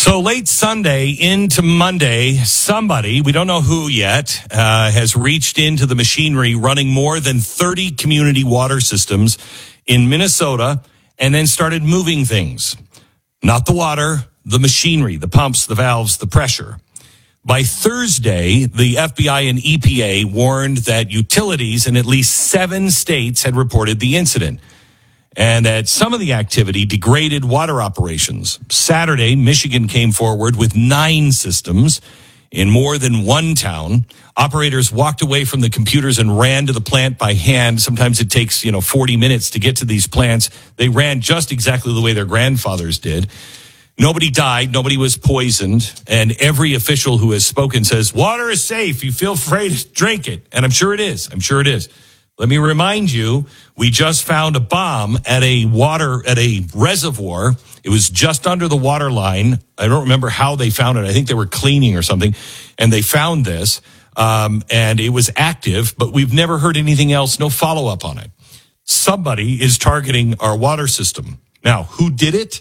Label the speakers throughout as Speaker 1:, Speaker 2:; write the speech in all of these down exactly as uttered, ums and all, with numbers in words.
Speaker 1: So late Sunday into Monday, somebody, we don't know who yet, uh, has reached into the machinery running more than thirty community water systems in Minnesota and then started moving things. Not the water, the machinery, the pumps, the valves, the pressure. By Thursday, the F B I and E P A warned that utilities in at least seven states had reported the incident, and that some of the activity degraded water operations. Saturday, Michigan came forward with nine systems in more than one town. Operators walked away from the computers and ran to the plant by hand. Sometimes it takes, you know, forty minutes to get to these plants. They ran just exactly the way their grandfathers did. Nobody died. Nobody was poisoned. And every official who has spoken says, water is safe. You feel free to drink it. And I'm sure it is. I'm sure it is. Let me remind you, we just found a bomb at a water, at a reservoir. It was just under the water line. I don't remember how they found it. I think they were cleaning or something, and they found this, um, and it was active, but we've never heard anything else, no follow-up on it. Somebody is targeting our water system. Now, who did it?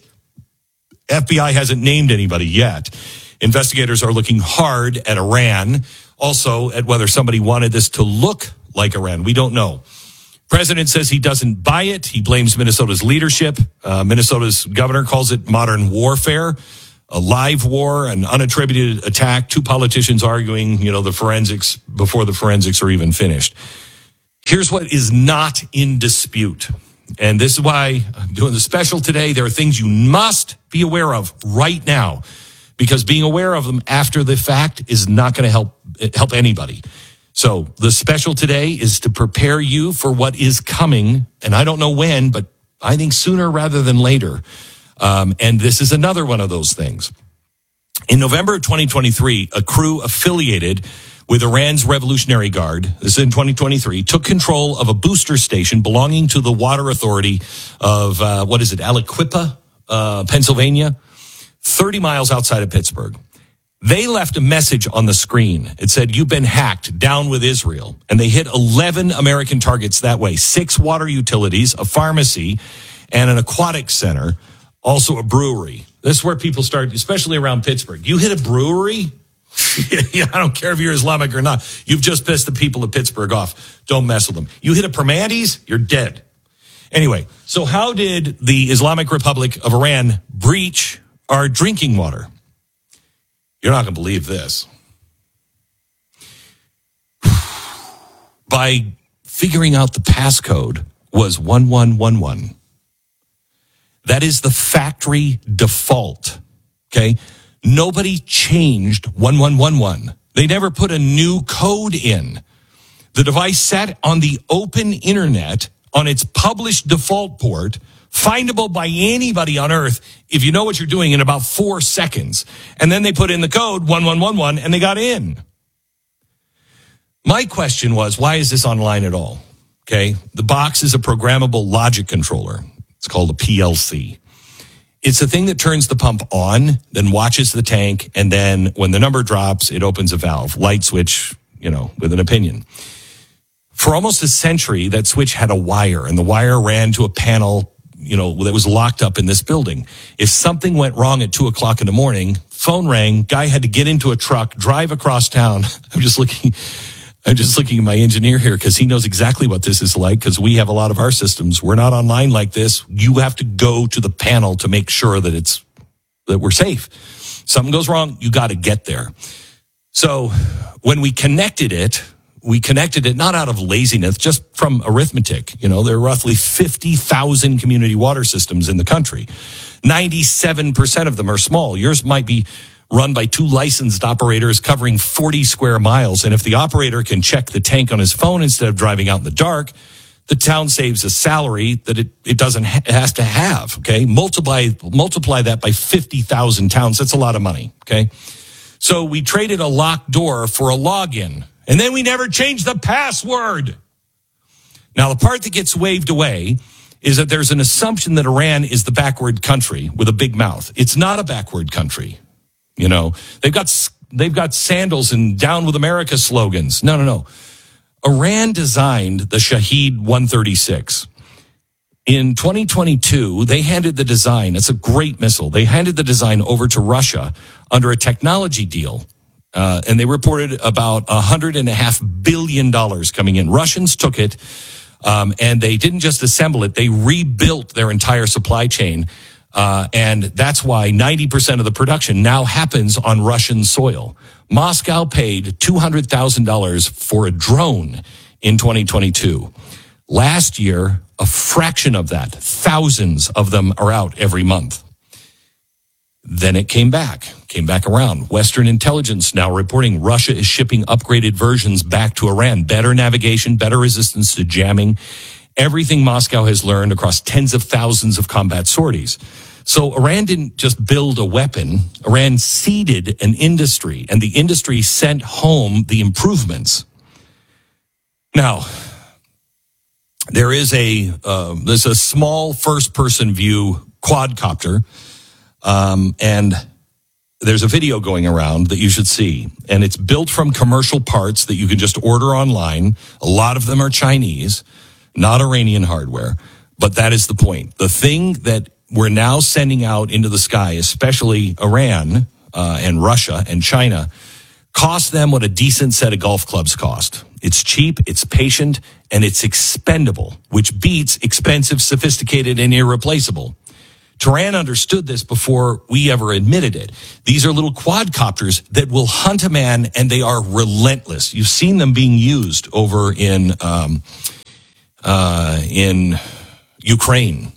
Speaker 1: F B I hasn't named anybody yet. Investigators are looking hard at Iran, also at whether somebody wanted this to look like Iran. We don't know. President says he doesn't buy it. He blames Minnesota's leadership. Uh, Minnesota's governor calls it modern warfare, a live war, an unattributed attack. Two politicians arguing, you know, the forensics before the forensics are even finished. Here's what is not in dispute. And this is why I'm doing the special today. There are things you must be aware of right now, because being aware of them after the fact is not going to help help anybody. So the special today is to prepare you for what is coming, and I don't know when, but I think sooner rather than later. Um, and this is another one of those things. In November of twenty twenty-three, a crew affiliated with Iran's Revolutionary Guard, this is in twenty twenty-three, took control of a booster station belonging to the Water Authority of, uh, what is it, Aliquippa, uh, Pennsylvania, thirty miles outside of Pittsburgh. They left a message on the screen. It said, you've been hacked, down with Israel. And they hit eleven American targets that way. Six water utilities, a pharmacy, and an aquatic center, also a brewery. This is where people start, especially around Pittsburgh. You hit a brewery? I don't care if you're Islamic or not. You've just pissed the people of Pittsburgh off. Don't mess with them. You hit a Primanti's, you're dead. Anyway, so how did the Islamic Republic of Iran breach our drinking water? You're not going to believe this. By figuring out the passcode was one one one one. That is the factory default, okay? Nobody changed one one one one. They never put a new code in. The device sat on the open internet on its published default port, findable by anybody on Earth if you know what you're doing in about four seconds. And then they put in the code one one one one and they got in. My question was, why is this online at all? Okay, the box is a programmable logic controller. It's called a P L C. It's a thing that turns the pump on, then watches the tank, and then when the number drops, it opens a valve. Light switch, you know, with an opinion. For almost a century, that switch had a wire, and the wire ran to a panel, you know, that was locked up in this building. If something went wrong at two o'clock in the morning, phone rang, guy had to get into a truck, drive across town. I'm just looking, I'm just looking at my engineer here because he knows exactly what this is like, because we have a lot of our systems. We're not online like this. You have to go to the panel to make sure that it's, that we're safe. Something goes wrong, you got to get there. So when we connected it, we connected it not out of laziness, just from arithmetic. You know, there are roughly fifty thousand community water systems in the country. ninety-seven percent of them are small. Yours might be run by two licensed operators covering forty square miles. And if the operator can check the tank on his phone instead of driving out in the dark, the town saves a salary that it, it doesn't ha- it has to have. Okay. Multiply, multiply that by fifty thousand towns. That's a lot of money. Okay. So we traded a locked door for a login, and then we never changed the password. Now, the part that gets waved away is that there's an assumption that Iran is the backward country with a big mouth. It's not a backward country. You know, they've got they've got sandals and Down with America slogans. No, no, no. Iran designed the Shahed one thirty-six. In twenty twenty-two, they handed the design, it's a great missile, they handed the design over to Russia under a technology deal. Uh, and they reported about a hundred and a half billion dollars coming in. Russians took it, um, and they didn't just assemble it, they rebuilt their entire supply chain. Uh, and that's why ninety percent of the production now happens on Russian soil. Moscow paid two hundred thousand dollars for a drone in twenty twenty-two. Last year, a fraction of that, thousands of them are out every month. Then it came back, came back around. Western intelligence now reporting Russia is shipping upgraded versions back to Iran. Better navigation, better resistance to jamming. Everything Moscow has learned across tens of thousands of combat sorties. So Iran didn't just build a weapon. Iran seeded an industry, and the industry sent home the improvements. Now, there is a uh, there's a small first-person view quadcopter, um, and there's a video going around that you should see. And it's built from commercial parts that you can just order online. A lot of them are Chinese, not Iranian hardware. But that is the point. The thing that we're now sending out into the sky, especially Iran uh, and Russia and China, cost them what a decent set of golf clubs cost. It's cheap, it's patient, and it's expendable, which beats expensive, sophisticated, and irreplaceable. Tehran understood this before we ever admitted it. These are little quadcopters that will hunt a man, and they are relentless. You've seen them being used over in um, uh, in Ukraine.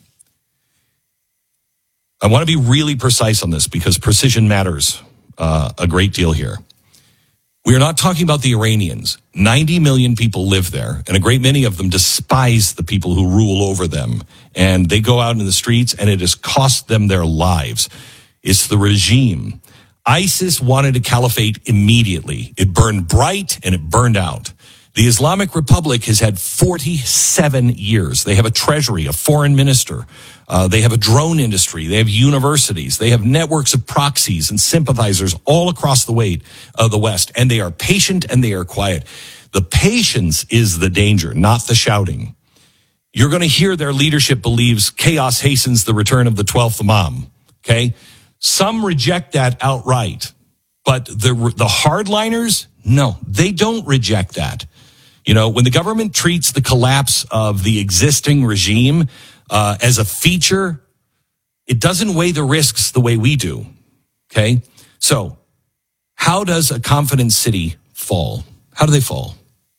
Speaker 1: I want to be really precise on this because precision matters uh, a great deal here. We are not talking about the Iranians. ninety million people live there, and a great many of them despise the people who rule over them. And they go out in the streets, and it has cost them their lives. It's the regime. ISIS wanted a caliphate immediately. It burned bright, and it burned out. The Islamic Republic has had forty-seven years. They have a treasury, a foreign minister. Uh, they have a drone industry. They have universities. They have networks of proxies and sympathizers all across the way of the West. And they are patient and they are quiet. The patience is the danger, not the shouting. You're going to hear their leadership believes chaos hastens the return of the twelfth Imam. Okay? Some reject that outright. But the the hardliners, no, they don't reject that. You know, when the government treats the collapse of the existing regime uh, as a feature, it doesn't weigh the risks the way we do. Okay? So, how does a confident city fall? How do they fall?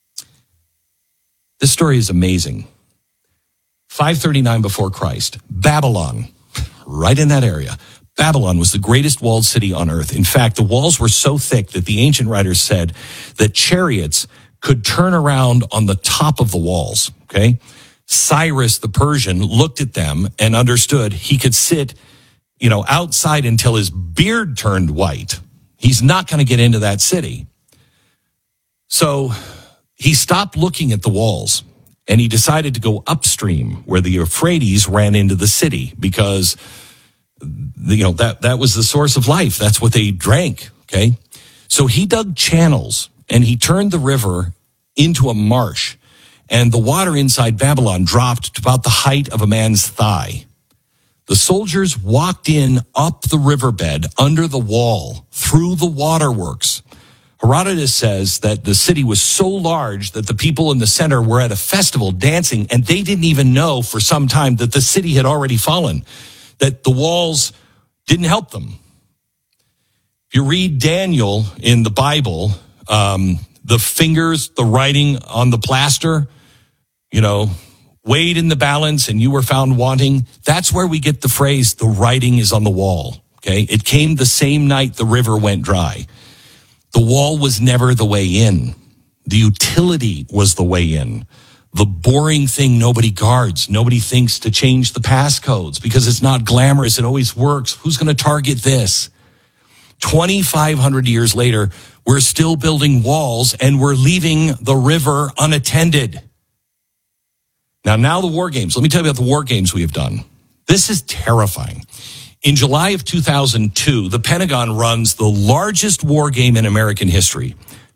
Speaker 1: This story is amazing. five thirty-nine before Christ, Babylon, right in that area. Babylon was the greatest walled city on earth. In fact, the walls were so thick that the ancient writers said that chariots could turn around on the top of the walls, okay? Cyrus the Persian looked at them and understood he could sit, you know, outside until his beard turned white. He's not going to get into that city. So he stopped looking at the walls and he decided to go upstream where the Euphrates ran into the city because, you know, that, that was the source of life. That's what they drank, okay? So he dug channels and he turned the river into a marsh, and the water inside Babylon dropped to about the height of a man's thigh. The soldiers walked in up the riverbed, under the wall, through the waterworks. Herodotus says that the city was so large that the people in the center were at a festival dancing, and they didn't even know for some time that the city had already fallen, that the walls didn't help them. If you read Daniel in the Bible, um, the fingers, the writing on the plaster, you know, weighed in the balance and you were found wanting. That's where we get the phrase, the writing is on the wall, okay? It came the same night the river went dry. The wall was never the way in. The utility was the way in. The boring thing nobody guards. Nobody thinks to change the passcodes because it's not glamorous. It always works. Who's going to target this? twenty-five hundred years later, we're still building walls and we're leaving the river unattended. Now, now the war games. Let me tell you about the war games we have done. This is terrifying. In July of two thousand two, the Pentagon runs the largest war game in American history.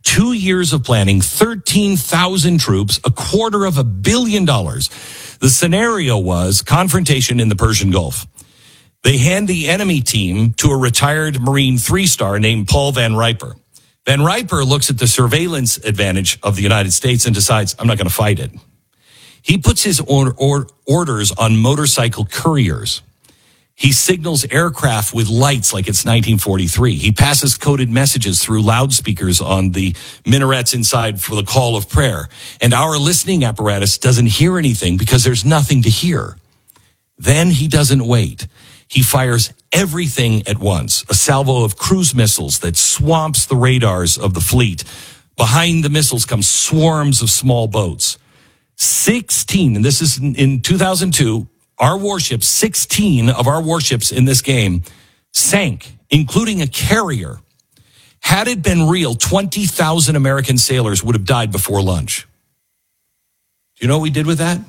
Speaker 1: Two years of planning, thirteen thousand troops, a quarter of a billion dollars. The scenario was confrontation in the Persian Gulf. They hand the enemy team to a retired Marine three-star named Paul Van Riper. Van Riper looks at the surveillance advantage of the United States and decides, I'm not going to fight it. He puts his or, or, orders on motorcycle couriers. He signals aircraft with lights like it's nineteen forty-three. He passes coded messages through loudspeakers on the minarets inside for the call of prayer. And our listening apparatus doesn't hear anything because there's nothing to hear. Then he doesn't wait. He fires everything at once. A salvo of cruise missiles that swamps the radars of the fleet. Behind the missiles come swarms of small boats. sixteen, and this is in, in two thousand two, our warships, sixteen of our warships in this game sank, including a carrier. Had it been real, twenty thousand American sailors would have died before lunch. Do you know what we did with that?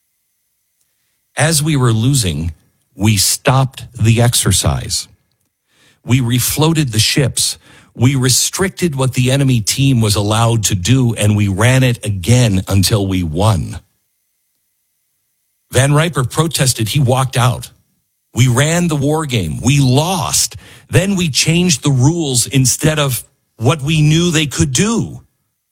Speaker 1: As we were losing, we stopped the exercise. We refloated the ships. We restricted what the enemy team was allowed to do, and we ran it again until we won. Van Riper protested. He walked out. We ran the war game. We lost. Then we changed the rules instead of what we knew they could do.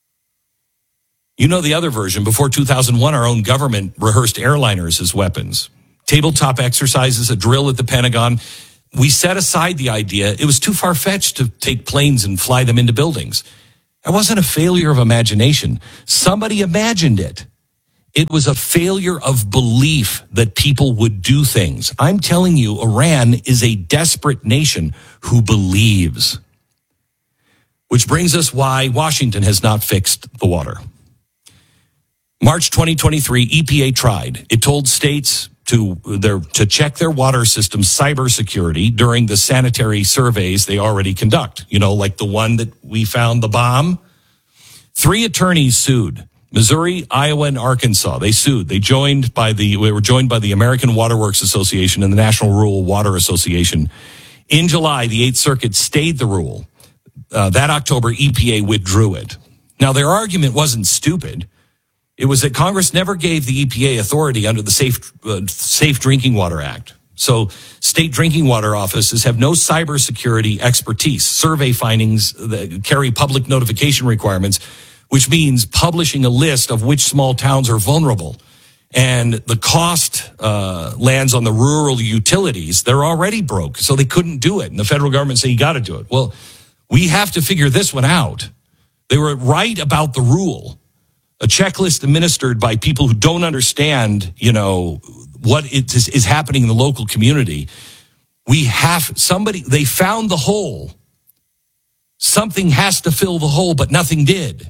Speaker 1: You know the other version. Before two thousand one, our own government rehearsed airliners as weapons. Tabletop exercises, a drill at the Pentagon. We set aside the idea. It was too far-fetched to take planes and fly them into buildings. It wasn't a failure of imagination. Somebody imagined it. It was a failure of belief that people would do things. I'm telling you, Iran is a desperate nation who believes. Which brings us why Washington has not fixed the water. March twenty twenty-three, E P A tried. It told states to their to check their water system cybersecurity during the sanitary surveys they already conduct. You know, like the one that we found the bomb. Three attorneys sued. Missouri, Iowa, and Arkansas. They sued. They joined by the they were joined by the American Water Works Association and the National Rural Water Association. In July, the Eighth Circuit stayed the rule. Uh, that October, E P A withdrew it. Now, their argument wasn't stupid. It was that Congress never gave the E P A authority under the Safe uh, Safe Drinking Water Act. So state drinking water offices have no cybersecurity expertise. Survey findings that carry public notification requirements, which means publishing a list of which small towns are vulnerable. And the cost uh, lands on the rural utilities. They're already broke, so they couldn't do it. And the federal government said, you got to do it. Well, we have to figure this one out. They were right about the rule. A checklist administered by people who don't understand, you know, what is, is happening in the local community. We have somebody, they found the hole. Something has to fill the hole, but nothing did.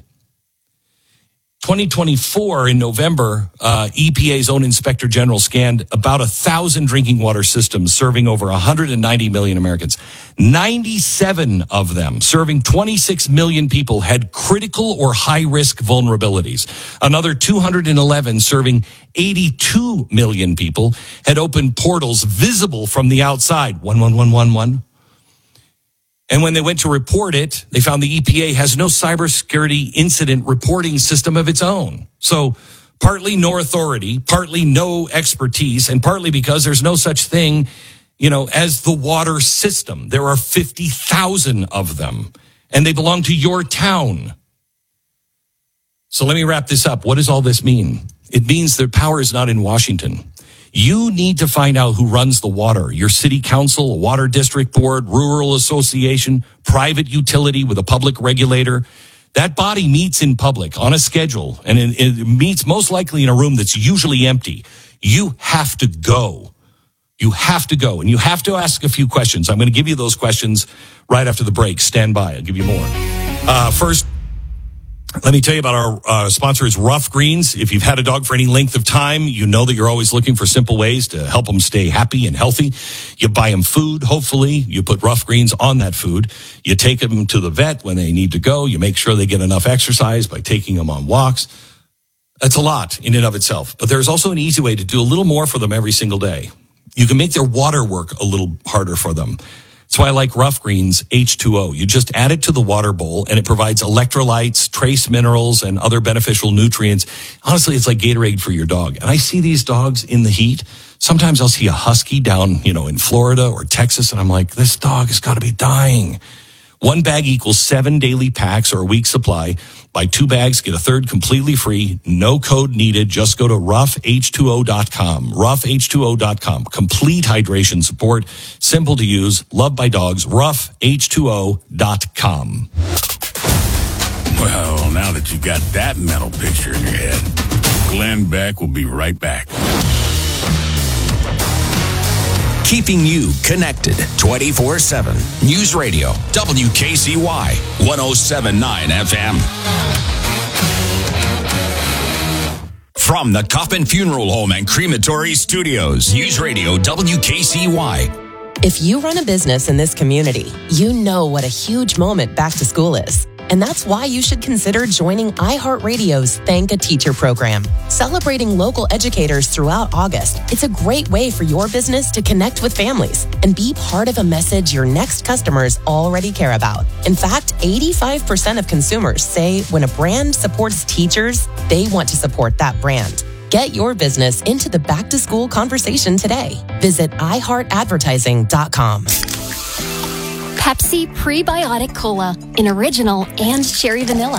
Speaker 1: twenty twenty-four in November, uh, E P A's own Inspector General scanned about a thousand drinking water systems serving over one hundred ninety million Americans. ninety-seven of them, serving twenty-six million people, had critical or high-risk vulnerabilities. Another two hundred eleven, serving eighty-two million people, had opened portals visible from the outside. one one one one one. And when they went to report it, they found the E P A has no cybersecurity incident reporting system of its own. So partly no authority, partly no expertise, and partly because there's no such thing, you know, as the water system. There are fifty thousand of them, and they belong to your town. So let me wrap this up. What does all this mean? It means that power is not in Washington. You need to find out who runs the water. Your city council, a water district board, rural association, private utility with a public regulator. That body meets in public on a schedule, and it, it meets most likely in a room that's usually empty. You have to go. You have to go, and you have to ask a few questions. I'm going to give you those questions right after the break. Stand by. I'll give you more. Uh, first, let me tell you about our uh, sponsor is Rough Greens. If you've had a dog for any length of time, you know that you're always looking for simple ways to help them stay happy and healthy. You buy them food, hopefully. You put Rough Greens on that food. You take them to the vet when they need to go. You make sure they get enough exercise by taking them on walks. That's a lot in and of itself. But there's also an easy way to do a little more for them every single day. You can make their water work a little harder for them. That's why I like Rough Greens H two O. You just add it to the water bowl, and it provides electrolytes, trace minerals, and other beneficial nutrients. Honestly, it's like Gatorade for your dog. And I see these dogs in the heat. Sometimes I'll see a husky down, you know, in Florida or Texas, and I'm like, this dog has got to be dying. One bag equals seven daily packs or a week's supply. Buy two bags, get a third completely free. No code needed. Just go to rough h two o dot com. rough h two o dot com. Complete hydration support. Simple to use. Loved by dogs. rough h two o dot com.
Speaker 2: Well, now that you've got that mental picture in your head, Glenn Beck will be right back.
Speaker 3: Keeping you connected twenty-four seven. News Radio, W K C Y, one oh seven point nine F M. From the Coffin Funeral Home and Crematory Studios, News Radio, W K C Y.
Speaker 4: If you run a business in this community, you know what a huge moment back to school is. And that's why you should consider joining iHeartRadio's Thank a Teacher program. Celebrating local educators throughout August, it's a great way for your business to connect with families and be part of a message your next customers already care about. In fact, eighty-five percent of consumers say when a brand supports teachers, they want to support that brand. Get your business into the back-to-school conversation today. Visit i heart advertising dot com.
Speaker 5: Pepsi Prebiotic Cola in original and cherry vanilla.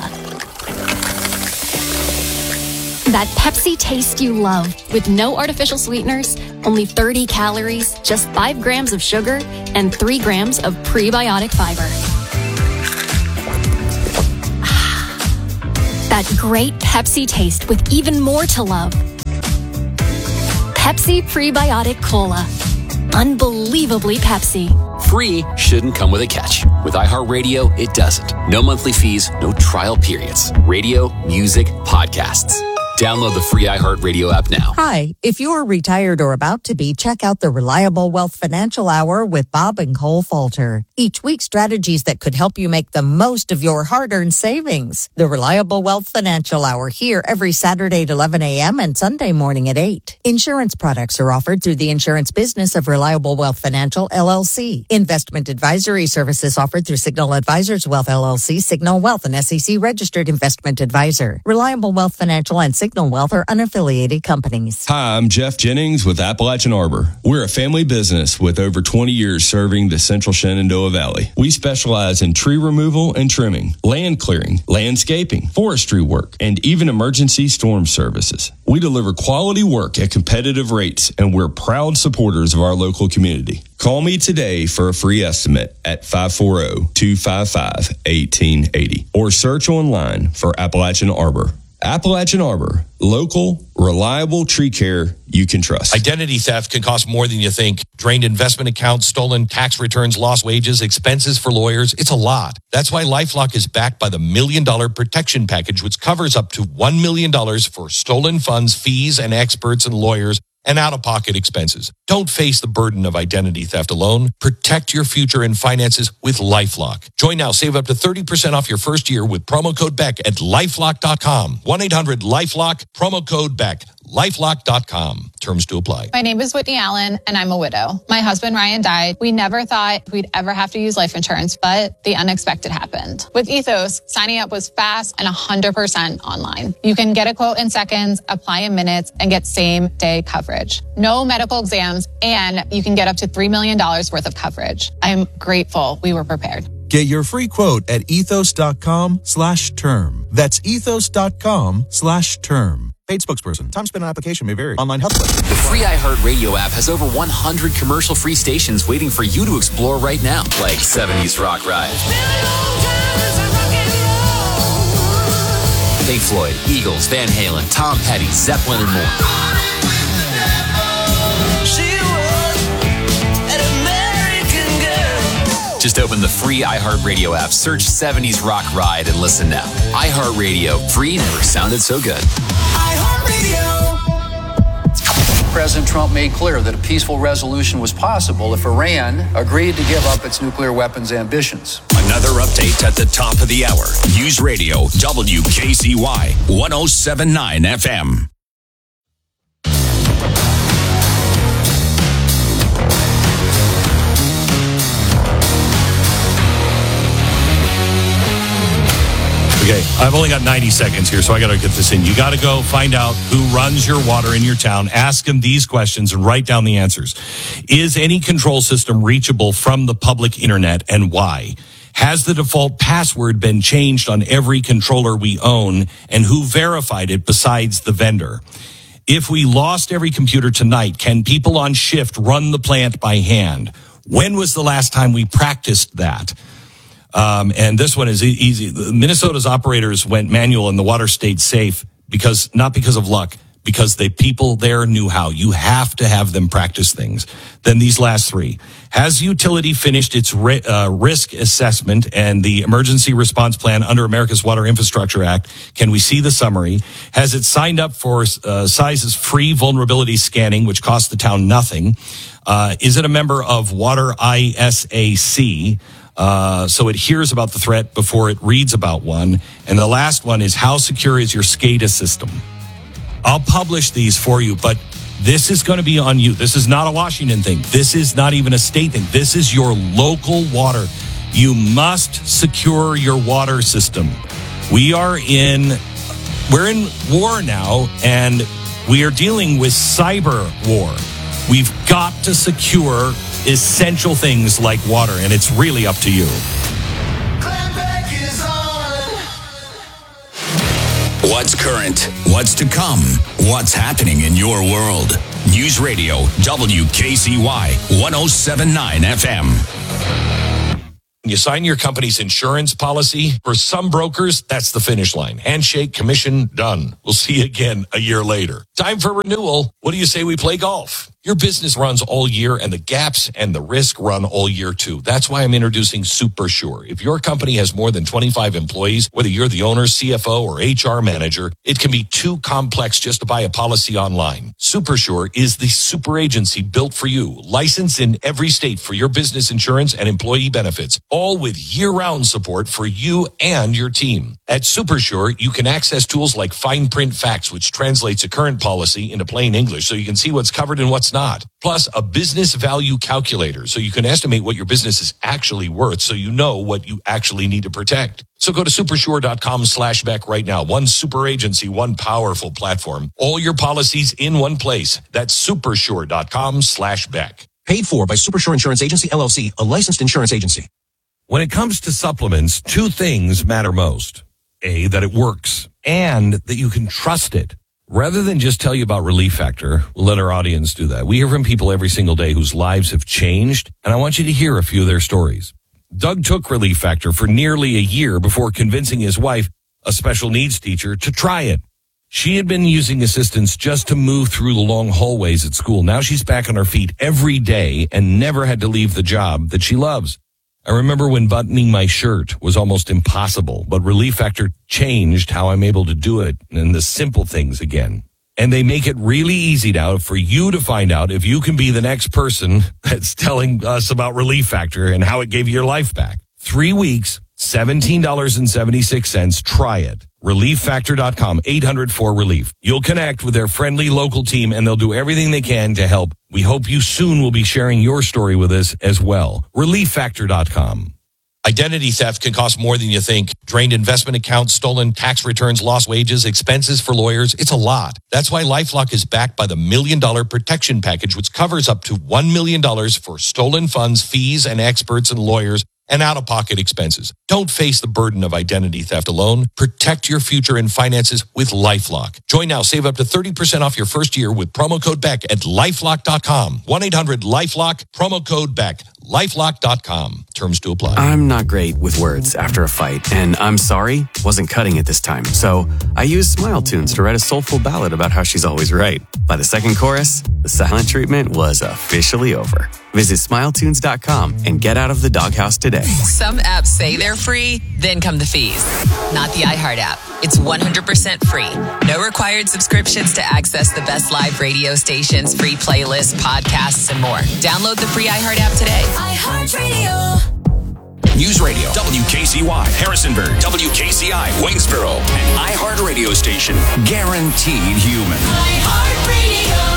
Speaker 5: That Pepsi taste you love with no artificial sweeteners, only thirty calories, just five grams of sugar, and three grams of prebiotic fiber. That great Pepsi taste with even more to love. Pepsi Prebiotic Cola. Unbelievably Pepsi.
Speaker 6: Free shouldn't come with a catch. With iHeartRadio, it doesn't. No monthly fees, no trial periods. Radio, music, podcasts. Download the free iHeartRadio app now.
Speaker 7: Hi, if you're retired or about to be, check out the Reliable Wealth Financial Hour with Bob and Cole Falter. Each week, strategies that could help you make the most of your hard-earned savings. The Reliable Wealth Financial Hour here every Saturday at eleven a.m. and Sunday morning at eight. Insurance products are offered through the insurance business of Reliable Wealth Financial, L L C. Investment advisory services offered through Signal Advisors Wealth, L L C, Signal Wealth, an S E C-registered investment advisor. Reliable Wealth Financial and Signal Wealth are unaffiliated companies.
Speaker 8: Hi, I'm Jeff Jennings with Appalachian Arbor. We're a family business with over twenty years serving the Central Shenandoah Valley. We specialize in tree removal and trimming, land clearing, landscaping, forestry work, and even emergency storm services. We deliver quality work at competitive rates, and we're proud supporters of our local community. Call me today for a free estimate at five four zero, two five five, one eight eight zero or search online for Appalachian Arbor. Appalachian Arbor, local, reliable tree care you can trust.
Speaker 1: Identity theft can cost more than you think. Drained investment accounts, stolen tax returns, lost wages, expenses for lawyers. It's a lot. That's why LifeLock is backed by the Million Dollar Protection Package, which covers up to one million dollars for stolen funds, fees, and experts and lawyers, and out-of-pocket expenses. Don't face the burden of identity theft alone. Protect your future and finances with LifeLock. Join now. Save up to thirty percent off your first year with promo code Beck at lifelock dot com. one eight hundred lifelock, promo code Beck. lifelock dot com. Terms to apply.
Speaker 9: My name is Whitney Allen, and I'm a widow. My husband, Ryan, died. We never thought we'd ever have to use life insurance, but the unexpected happened. With Ethos, signing up was fast and one hundred percent online. You can get a quote in seconds, apply in minutes, and get same-day coverage. No medical exams, and you can get up to three million dollars worth of coverage. I'm grateful we were prepared.
Speaker 10: Get your free quote at ethos.com slash term. That's ethos.com slash term. Paid spokesperson. Time spent on application may vary. Online health question.
Speaker 6: The free iHeartRadio app has over one hundred commercial-free stations waiting for you to explore right now, like seventies Rock Ride, Pink Floyd, Eagles, Van Halen, Tom Petty, Zeppelin, and more. Just open the free iHeartRadio app, search seventies Rock Ride, and listen now. iHeartRadio, free never sounded so good.
Speaker 11: iHeartRadio. President Trump made clear that a peaceful resolution was possible if Iran agreed to give up its nuclear weapons ambitions.
Speaker 3: Another update at the top of the hour. News Radio, W K C Y, one oh seven point nine F M.
Speaker 1: Okay, I've only got ninety seconds here, so I got to get this in. You got to go find out who runs your water in your town. Ask them these questions and write down the answers. Is any control system reachable from the public internet, and why? Has the default password been changed on every controller we own, and who verified it besides the vendor? If we lost every computer tonight, can people on shift run the plant by hand? When was the last time we practiced that? Um, and this one is e- easy. Minnesota's operators went manual and the water stayed safe because, not because of luck, because the people there knew how. You have to have them practice things. Then these last three. Has utility finished its ri- uh, risk assessment and the emergency response plan under America's Water Infrastructure Act? Can we see the summary? Has it signed up for uh, sizes free vulnerability scanning, which costs the town nothing? Uh, is it a member of Water I S A C? Uh, so it hears about the threat before it reads about one. And the last one is, how secure is your SCADA system? I'll publish these for you, but this is going to be on you. This is not a Washington thing. This is not even a state thing. This is your local water. You must secure your water system. We are in, we're in war now, and we are dealing with cyber war. We've got to secure essential things like water, and it's really up to you.
Speaker 3: What's current? What's to come? What's happening in your world? News Radio W K C Y one oh seven point nine F M.
Speaker 1: You sign your company's insurance policy. For some brokers, that's the finish line. Handshake, commission, done. We'll see you again a year later. Time for renewal. What do you say we play golf? Your business runs all year, and the gaps and the risk run all year too. That's why I'm introducing Super Sure. If your company has more than twenty-five employees, whether you're the owner, C F O, or H R manager, it can be too complex just to buy a policy online. Super Sure is the super agency built for you, licensed in every state for your business insurance and employee benefits, all with year-round support for you and your team. At Super Sure, you can access tools like Fine Print Facts, which translates a current policy into plain English so you can see what's covered and what's not. Plus, a business value calculator so you can estimate what your business is actually worth so you know what you actually need to protect. So go to supersure.com slash Beck right now. One super agency, one powerful platform. All your policies in one place. That's supersure.com slash Beck.
Speaker 12: Paid for by Supersure Insurance Agency, L L C, a licensed insurance agency.
Speaker 1: When it comes to supplements, two things matter most. A, that it works, and that you can trust it. Rather than just tell you about Relief Factor, we'll let our audience do that. We hear from people every single day whose lives have changed, and I want you to hear a few of their stories. Doug took Relief Factor for nearly a year before convincing his wife, a special needs teacher, to try it. She had been using assistance just to move through the long hallways at school. Now she's back on her feet every day and never had to leave the job that she loves. I remember when buttoning my shirt was almost impossible, but Relief Factor changed how I'm able to do it and the simple things again. And they make it really easy now for you to find out if you can be the next person that's telling us about Relief Factor and how it gave you your life back. Three weeks, seventeen dollars and seventy-six cents. Try it. relief factor dot com, eight hundred four relief. You'll connect with their friendly local team, and they'll do everything they can to help. We hope you soon will be sharing your story with us as well. relief factor dot com. Identity theft can cost more than you think. Drained investment accounts, stolen tax returns, lost wages, expenses for lawyers. It's a lot. That's why LifeLock is backed by the Million Dollar Protection Package, which covers up to one million dollars for stolen funds, fees, and experts and lawyers, and out-of-pocket expenses. Don't face the burden of identity theft alone. Protect your future and finances with LifeLock. Join now. Save up to thirty percent off your first year with promo code Beck at lifelock dot com. one eight hundred lifelock, promo code Beck. lifelock dot com. Terms to apply.
Speaker 13: I'm not great with words after a fight, and I'm sorry wasn't cutting it this time. So I used Smile Tunes to write a soulful ballad about how she's always right. By the second chorus, the silent treatment was officially over. Visit smile tunes dot com and get out of the doghouse today.
Speaker 14: Some apps say they're free, then come the fees. Not the iHeart app. It's one hundred percent free. No required subscriptions to access the best live radio stations, free playlists, podcasts, and more. Download the free iHeart app today.
Speaker 3: iHeartRadio. News Radio, W K C Y, Harrisonburg, W K C I, Waynesboro, an iHeart radio station, guaranteed human. iHeartRadio.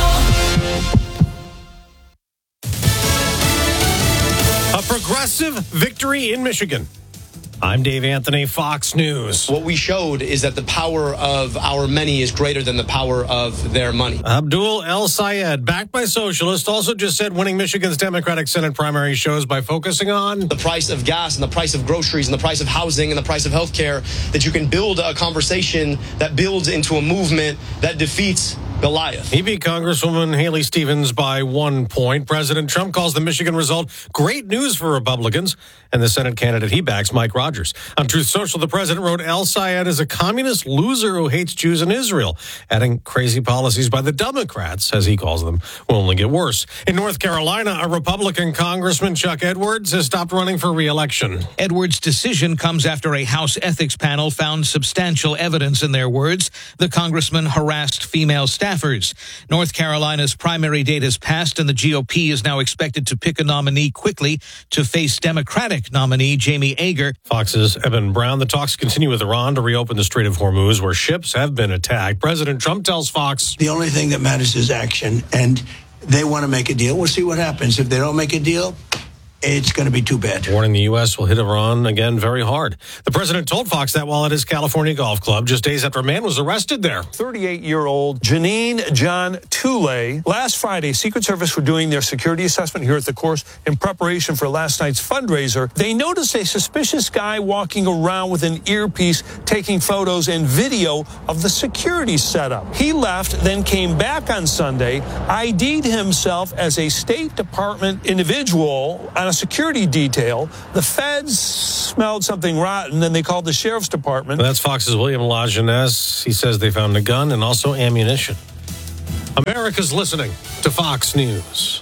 Speaker 15: A progressive victory in Michigan. I'm Dave Anthony, Fox News.
Speaker 16: What we showed is that the power of our many is greater than the power of their money.
Speaker 15: Abdul El Sayed, backed by socialists, also just said winning Michigan's Democratic Senate primary shows by focusing on
Speaker 16: the price of gas and the price of groceries and the price of housing and the price of health care, that you can build a conversation that builds into a movement that defeats Goliath.
Speaker 15: He beat Congresswoman Haley Stevens by one point. President Trump calls the Michigan result great news for Republicans, and the Senate candidate he backs, Mike Rogers. On Truth Social, the president wrote El Sayed is a communist loser who hates Jews in Israel, adding crazy policies by the Democrats, as he calls them, will only get worse. In North Carolina, a Republican Congressman, Chuck Edwards, has stopped running for re-election.
Speaker 17: Edwards' decision comes after a House ethics panel found substantial evidence, in their words, the congressman harassed female staff. Staffers. North Carolina's primary date has passed, and the G O P is now expected to pick a nominee quickly to face Democratic nominee Jamie Ager.
Speaker 15: Fox's Evan Brown. The talks continue with Iran to reopen the Strait of Hormuz, where ships have been attacked. President Trump tells Fox,
Speaker 18: the only thing that matters is action, and they want to make a deal. We'll see what happens. If they don't make a deal, it's going to be too bad.
Speaker 15: Warning the U S will hit Iran again very hard. The president told Fox that while at his California golf club, just days after a man was arrested there.
Speaker 19: thirty-eight-year-old Janine John Tooley. Last Friday, Secret Service were doing their security assessment here at the course in preparation for last night's fundraiser. They noticed a suspicious guy walking around with an earpiece, taking photos and video of the security setup. He left, then came back on Sunday, I D'd himself as a State Department individual on a security detail. The feds smelled something rotten, then they called the sheriff's department.
Speaker 15: That's Fox's William LaJeunesse. He says they found a gun and also ammunition. America's listening to Fox News.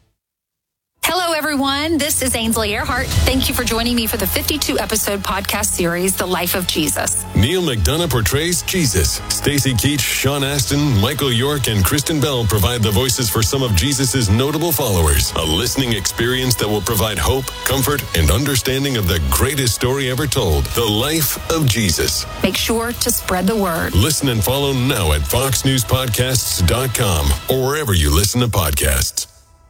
Speaker 20: Hello, everyone. This is Ainsley Earhart. Thank you for joining me for the fifty-two episode podcast series, The Life of Jesus.
Speaker 21: Neil McDonough portrays Jesus. Stacey Keach, Sean Astin, Michael York, and Kristen Bell provide the voices for some of Jesus's notable followers. A listening experience that will provide hope, comfort, and understanding of the greatest story ever told, The Life of Jesus.
Speaker 20: Make sure to spread the word.
Speaker 21: Listen and follow now at fox news podcasts dot com or wherever you listen to podcasts.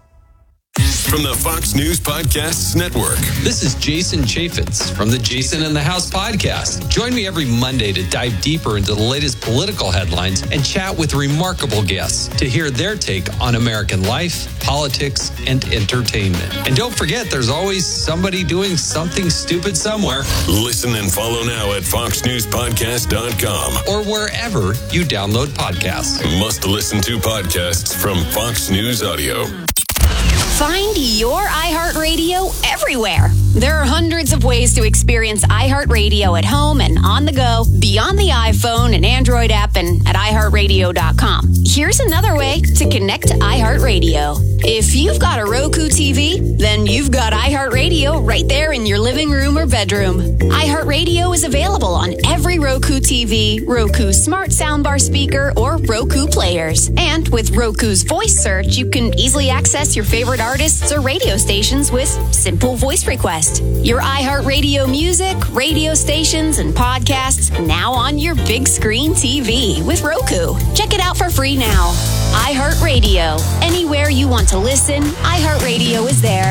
Speaker 21: From the Fox News Podcasts Network.
Speaker 22: This is Jason Chaffetz from the Jason in the House podcast. Join me every Monday to dive deeper into the latest political headlines and chat with remarkable guests to hear their take on American life, politics, and entertainment. And don't forget, there's always somebody doing something stupid somewhere.
Speaker 21: Listen and follow now at fox news podcast dot com
Speaker 22: or wherever you download podcasts.
Speaker 21: Must listen to podcasts from Fox News Audio.
Speaker 23: Find your iHeartRadio everywhere. There are hundreds of ways to experience iHeartRadio at home and on the go, beyond the iPhone and Android app and at i heart radio dot com. Here's another way to connect to iHeartRadio. If you've got a Roku T V, then you've got iHeartRadio right there in your living room or bedroom. iHeartRadio is available on every Roku T V, Roku Smart Soundbar speaker, or Roku players. And with Roku's voice search, you can easily access your favorite artists or radio stations with simple voice request. Your iHeartRadio music, radio stations, and podcasts now on your big screen T V with Roku. Check it out for free now. iHeartRadio. Anywhere you want to listen, iHeartRadio is there.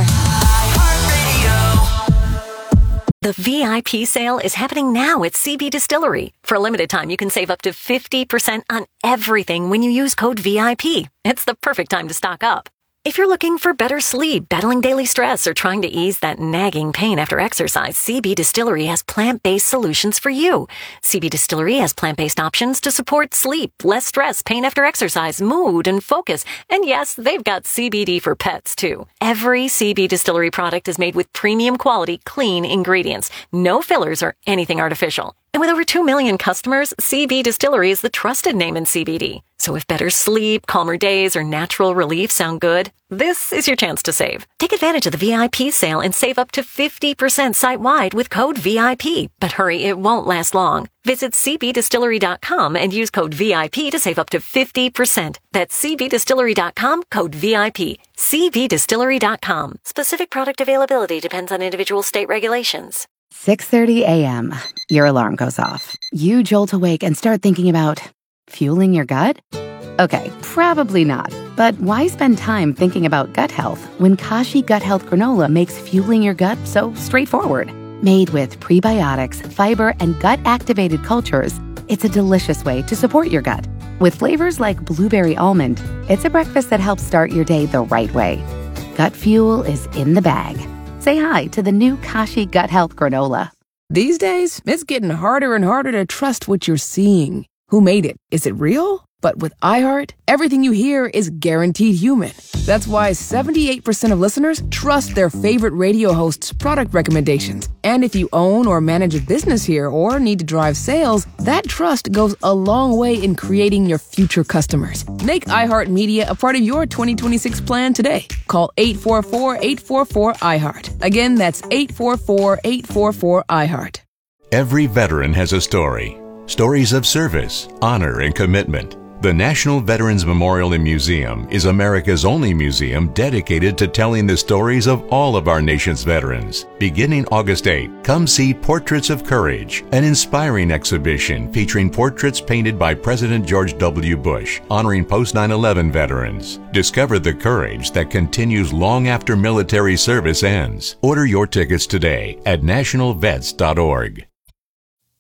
Speaker 24: The V I P sale is happening now at C B Distillery. For a limited time, you can save up to fifty percent on everything when you use code V I P. It's the perfect time to stock up. If you're looking for better sleep, battling daily stress, or trying to ease that nagging pain after exercise, C B Distillery has plant-based solutions for you. C B Distillery has plant-based options to support sleep, less stress, pain after exercise, mood, and focus. And yes, they've got C B D for pets, too. Every C B Distillery product is made with premium quality, clean ingredients. No fillers or anything artificial. And with over two million customers, C B Distillery is the trusted name in C B D. So if better sleep, calmer days, or natural relief sound good, this is your chance to save. Take advantage of the V I P sale and save up to fifty percent site-wide with code V I P. But hurry, it won't last long. Visit c b distillery dot com and use code V I P to save up to fifty percent. That's c b distillery dot com, code V I P. c b distillery dot com. Specific product availability depends on individual state regulations.
Speaker 25: six thirty a.m. Your alarm goes off. You jolt awake and start thinking about fueling your gut? Okay, probably not. But why spend time thinking about gut health when Kashi Gut Health Granola makes fueling your gut so straightforward? Made with prebiotics, fiber, and gut-activated cultures, it's a delicious way to support your gut. With flavors like blueberry almond, it's a breakfast that helps start your day the right way. Gut Fuel is in the bag. Say hi to the new Kashi Gut Health Granola.
Speaker 2: These days, it's getting harder and harder to trust what you're seeing. Who made it? Is it real? But with iHeart, everything you hear is guaranteed human. That's why seventy-eight percent of listeners trust their favorite radio host's product recommendations. And if you own or manage a business here or need to drive sales, that trust goes a long way in creating your future customers. Make iHeart Media a part of your twenty twenty-six plan today. Call eight four four, eight four four, iHeart. Again, that's eight four four, eight four four, iHeart.
Speaker 4: Every veteran has a story. Stories of service, honor, and commitment. The National Veterans Memorial and Museum is America's only museum dedicated to telling the stories of all of our nation's veterans. Beginning August eighth, come see Portraits of Courage, an inspiring exhibition featuring portraits painted by President George W. Bush, honoring post nine eleven veterans. Discover the courage that continues long after military service ends. Order your tickets today at national vets dot org.